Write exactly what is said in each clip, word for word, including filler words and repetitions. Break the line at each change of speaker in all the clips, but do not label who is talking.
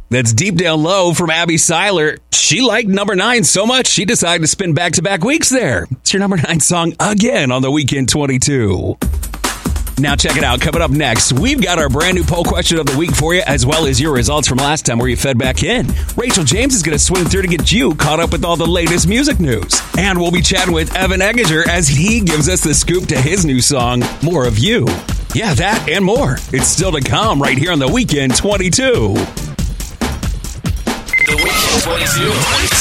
That's Deep Down Low from Abby Seiler. She liked number nine so much, she decided to spin back-to-back weeks there. It's your number nine song again on the Weekend twenty-two. Now check it out. Coming up next, we've got our brand new poll question of the week for you, as well as your results from last time where you fed back in. Rachel James is going to swing through to get you caught up with all the latest music news. And we'll be chatting with Evan Egginger as he gives us the scoop to his new song, More of You. Yeah, that and more. It's still to come right here on the Weekend twenty-two.
The Weekend twenty-two.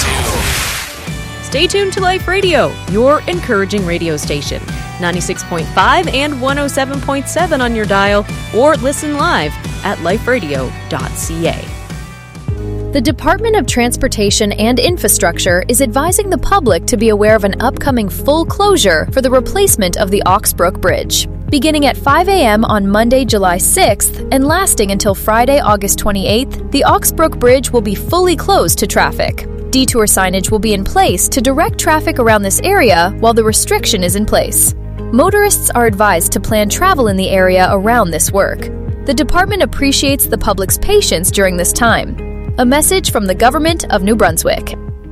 Stay tuned to Life Radio, your encouraging radio station. ninety-six point five and one oh seven point seven on your dial, or listen live at life radio dot c a.
The Department of Transportation and Infrastructure is advising the public to be aware of an upcoming full closure for the replacement of the Oxbrook Bridge. Beginning at five a.m. on Monday, July sixth, and lasting until Friday, August twenty-eighth, the Oxbrook Bridge will be fully closed to traffic. Detour signage will be in place to direct traffic around this area while the restriction is in place. Motorists are advised to plan travel in the area around this work. The department appreciates the public's patience during this time. A message from the Government of New Brunswick.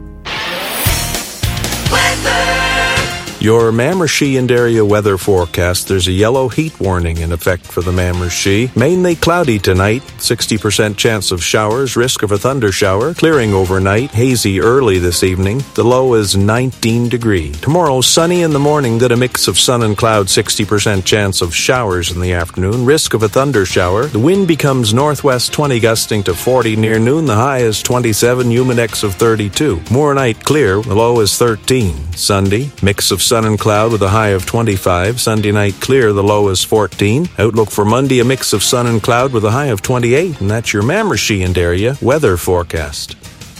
Your Mamirshee and area weather forecast. There's a yellow heat warning in effect for the Mamirshee. Mainly cloudy tonight, sixty percent chance of showers, risk of a thunder shower, clearing overnight, hazy early this evening. The low is nineteen degrees. Tomorrow, sunny in the morning, then a mix of sun and cloud, sixty percent chance of showers in the afternoon, risk of a thunder shower. The wind becomes northwest twenty, gusting to forty near noon. The high is twenty-seven, Humidex of thirty-two. Tomorrow night, clear, the low is thirteen. Sunday, mix of sun and cloud with a high of twenty-five. Sunday night clear, the low is fourteen. Outlook for Monday, a mix of sun and cloud with a high of twenty-eight. And that's your Mamirshee and area weather forecast.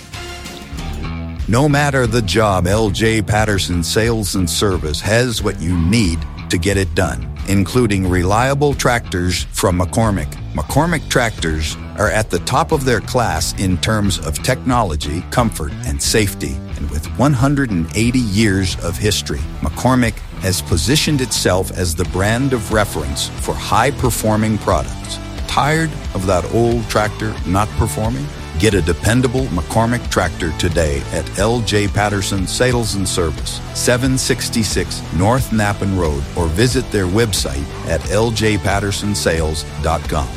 No matter the job, L J Patterson Sales and Service has what you need to get it done, including reliable tractors from McCormick. McCormick tractors are at the top of their class in terms of technology, comfort, and safety. And with one hundred eighty years of history, McCormick has positioned itself as the brand of reference for high-performing products. Tired of that old tractor not performing? Get a dependable McCormick tractor today at L J Patterson Sales and Service, seven sixty-six North Nappen Road, or visit their website at l j patterson sales dot com.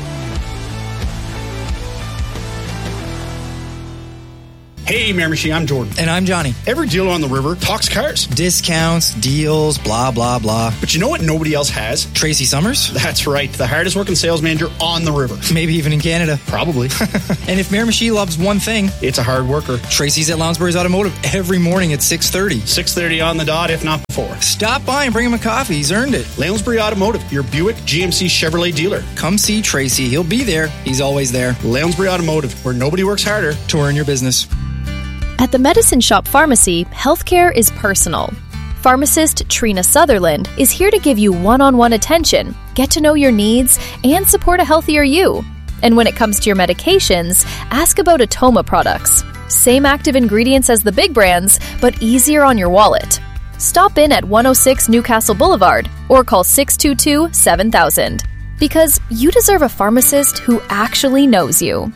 Hey, Mamirshee, I'm Jordan.
And I'm Johnny.
Every dealer on the river talks cars.
Discounts, deals, blah, blah, blah.
But you know what nobody else has?
Tracy Summers?
That's right, the hardest working sales manager on the river.
Maybe even in Canada.
Probably.
And if Mamirshee loves one thing,
it's a hard worker.
Tracy's at Lounsbury's Automotive every morning at six thirty.
six thirty on the dot, if not before.
Stop by and bring him a coffee. He's earned it.
Lounsbury Automotive, your Buick G M C Chevrolet dealer.
Come see Tracy. He'll be there. He's always there.
Lounsbury Automotive, where nobody works harder
to earn your business.
At the Medicine Shop Pharmacy, healthcare is personal. Pharmacist Trina Sutherland is here to give you one-on-one attention, get to know your needs, and support a healthier you. And when it comes to your medications, ask about Atoma products. Same active ingredients as the big brands, but easier on your wallet. Stop in at one oh six Newcastle Boulevard or call six two two, seven thousand. Because you deserve a pharmacist who actually knows you.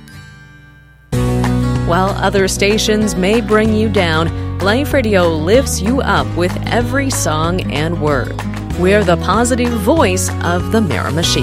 While other stations may bring you down, Life Radio lifts you up with every song and word. We're the positive voice of the Miramichi.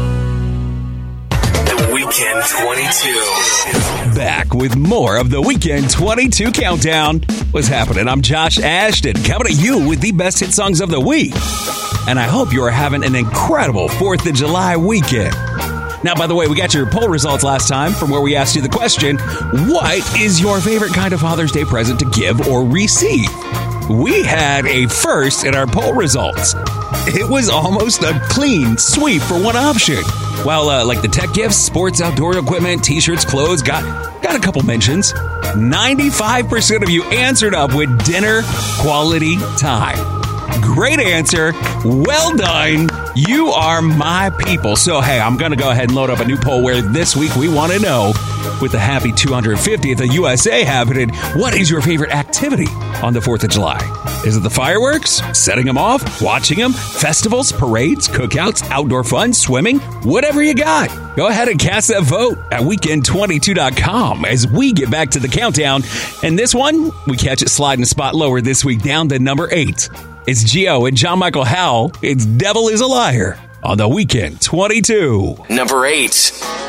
The Weekend twenty-two.
Back with more of the Weekend twenty-two Countdown. What's happening? I'm Josh Ashton, coming at you with the best hit songs of the week. And I hope you are having an incredible fourth of July weekend. Now, by the way, we got your poll results last time from where we asked you the question, what is your favorite kind of Father's Day present to give or receive? We had a first in our poll results. It was almost a clean sweep for one option. While uh, like the tech gifts, sports, outdoor equipment, t-shirts, clothes, got, got a couple mentions. ninety-five percent of you answered up with dinner quality time. Great answer. Well done. You are my people. So, hey, I'm going to go ahead and load up a new poll where this week we want to know, with the happy two hundred fiftieth of U S A happening, what is your favorite activity on the fourth of July? Is it the fireworks? Setting them off? Watching them? Festivals? Parades? Cookouts? Outdoor fun? Swimming? Whatever you got. Go ahead and cast that vote at weekend twenty-two dot com as we get back to the countdown. And this one, we catch it sliding a spot lower this week down to number eight. It's Gio and John Michael Howell. It's Devil is a Liar on the Weekend twenty-two.
Number eight.